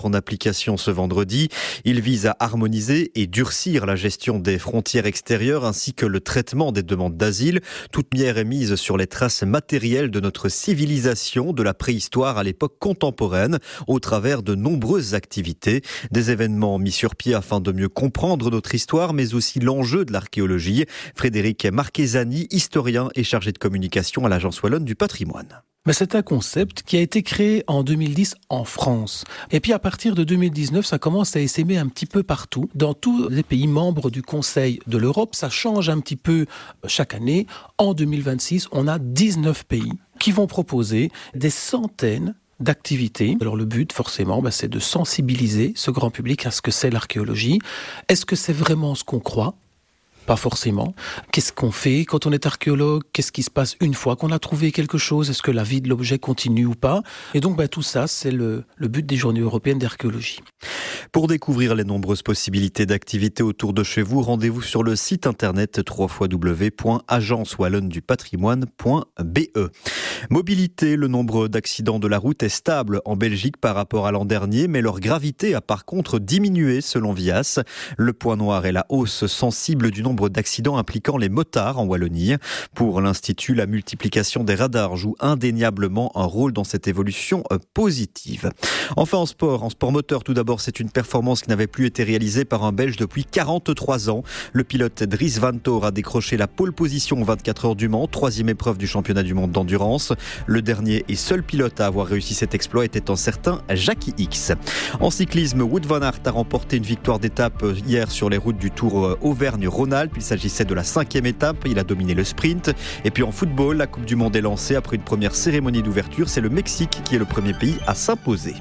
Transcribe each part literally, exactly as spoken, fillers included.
En application ce vendredi, il vise à harmoniser et durcir la gestion des frontières extérieures ainsi que le traitement des demandes d'asile. Toute lumière est mise sur les traces matérielles de notre civilisation, de la préhistoire à l'époque contemporaine, au travers de nombreuses activités. Des événements mis sur pied afin de mieux comprendre notre histoire, mais aussi l'enjeu de l'archéologie. Frédéric Marchesani, historien et chargé de communication à l'Agence wallonne du patrimoine. Mais c'est un concept qui a été créé en deux mille dix en France. Et puis à partir de deux mille dix-neuf, ça commence à essaimer un petit peu partout. Dans tous les pays membres du Conseil de l'Europe, ça change un petit peu chaque année. En deux mille vingt-six, on a dix-neuf pays qui vont proposer des centaines d'activités. Alors le but, forcément, bah, c'est de sensibiliser ce grand public à ce que c'est l'archéologie. Est-ce que c'est vraiment ce qu'on croit ? Pas forcément. Qu'est-ce qu'on fait quand on est archéologue ? Qu'est-ce qui se passe une fois qu'on a trouvé quelque chose ? Est-ce que la vie de l'objet continue ou pas ? Et donc bah, tout ça, c'est le, le but des Journées européennes d'archéologie. Pour découvrir les nombreuses possibilités d'activités autour de chez vous, rendez-vous sur le site internet w w w point agence wallonne du patrimoine point b e. Mobilité, le nombre d'accidents de la route est stable en Belgique par rapport à l'an dernier, mais leur gravité a par contre diminué selon Vias. Le point noir est la hausse sensible du nombre d'accidents impliquant les motards en Wallonie. Pour l'Institut, la multiplication des radars joue indéniablement un rôle dans cette évolution positive. Enfin en sport, en sport moteur tout d'abord, c'est une performance qui n'avait plus été réalisée par un Belge depuis quarante-trois ans. Le pilote Dries Vanthoor a décroché la pole position aux vingt-quatre heures du Mans, troisième épreuve du championnat du monde d'endurance. Le dernier et seul pilote à avoir réussi cet exploit était un certain Jackie X. En cyclisme, Wout van Aert a remporté une victoire d'étape hier sur les routes du Tour Auvergne-Rhône-Alpes. Il s'agissait de la cinquième étape, il a dominé le sprint. Et puis en football, la Coupe du Monde est lancée après une première cérémonie d'ouverture. C'est le Mexique qui est le premier pays à s'imposer.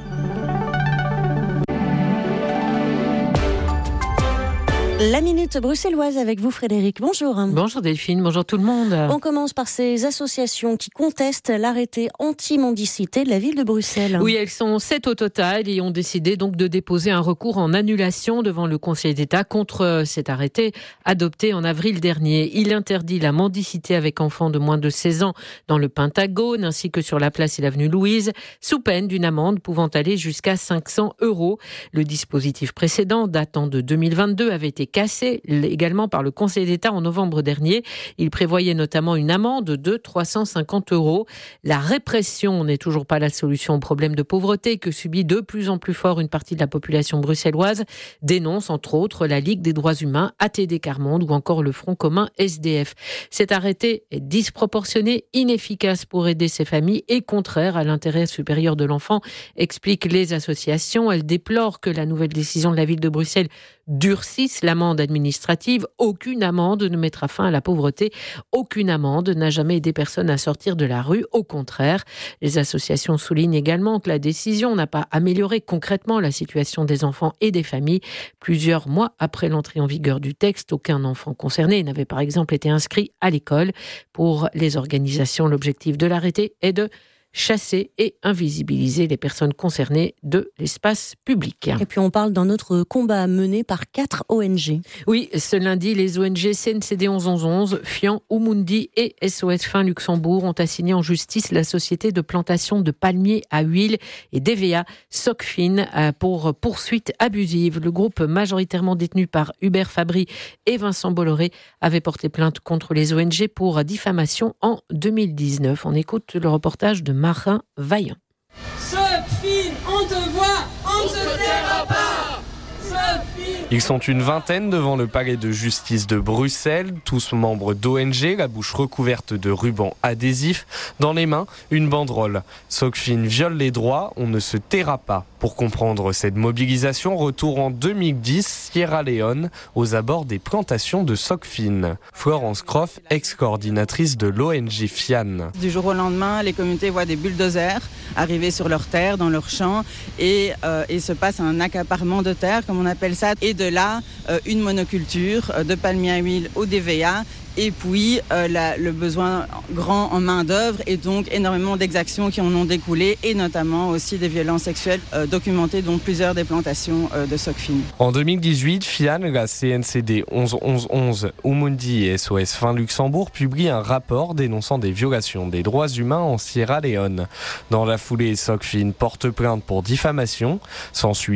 La Minute Bruxelloise avec vous Frédéric, bonjour. Bonjour Delphine, bonjour tout le monde. On commence par ces associations qui contestent l'arrêté anti-mendicité de la ville de Bruxelles. Oui, elles sont sept au total et ont décidé donc de déposer un recours en annulation devant le Conseil d'État contre cet arrêté adopté en avril dernier. Il interdit la mendicité avec enfants de moins de seize ans dans le Pentagone ainsi que sur la place et l'avenue Louise, sous peine d'une amende pouvant aller jusqu'à cinq cents euros. Le dispositif précédent, datant de deux mille vingt-deux, avait été cassé également par le Conseil d'État en novembre dernier. Il prévoyait notamment une amende de trois cent cinquante euros. La répression n'est toujours pas la solution au problème de pauvreté que subit de plus en plus fort une partie de la population bruxelloise, dénonce entre autres la Ligue des droits humains, A T D Quart Monde ou encore le Front commun S D F. Cet arrêté est disproportionné, inefficace pour aider ces familles et contraire à l'intérêt supérieur de l'enfant, expliquent les associations. Elles déplorent que la nouvelle décision de la ville de Bruxelles durcissent l'amende administrative. Aucune amende ne mettra fin à la pauvreté. Aucune amende n'a jamais aidé personne à sortir de la rue. Au contraire, les associations soulignent également que la décision n'a pas amélioré concrètement la situation des enfants et des familles. Plusieurs mois après l'entrée en vigueur du texte, aucun enfant concerné n'avait par exemple été inscrit à l'école. Pour les organisations, l'objectif de l'arrêté est de chasser et invisibiliser les personnes concernées de l'espace public. Et puis on parle d'un autre combat mené par quatre O N G. Oui, ce lundi, les O N G C N C D onze onze onze, Fian, Umundi et S O S Fin Luxembourg ont assigné en justice la société de plantation de palmiers à huile et d'E V A Socfin pour poursuite abusive. Le groupe majoritairement détenu par Hubert Fabry et Vincent Bolloré avait porté plainte contre les O N G pour diffamation en deux mille dix-neuf. On écoute le reportage de Marin Vaillant. Socfin, on te voit, on ne se taira pas. Socfin. Ils sont une vingtaine devant le palais de justice de Bruxelles, tous membres d'O N G, la bouche recouverte de rubans adhésifs, dans les mains une banderole. Socfin viole les droits, on ne se taira pas. Pour comprendre cette mobilisation, retour en deux mille dix, Sierra Leone, aux abords des plantations de Socfin. Florence Croft, ex-coordinatrice de l'O N G Fian. Du jour au lendemain, les communautés voient des bulldozers arriver sur leurs terres, dans leurs champs, et euh, il se passe un accaparement de terre, comme on appelle ça, et de là, euh, une monoculture euh, de palmiers à huile ou d'E V A. Et puis euh, la, le besoin grand en main d'œuvre et donc énormément d'exactions qui en ont découlé et notamment aussi des violences sexuelles euh, documentées dont plusieurs des plantations euh, de Socfin. En deux mille dix-huit, Fian, la C N C D onze onze onze, Umundi et S O S Fin Luxembourg publient un rapport dénonçant des violations des droits humains en Sierra Leone. Dans la foulée, Socfin porte plainte pour diffamation. S'ensuit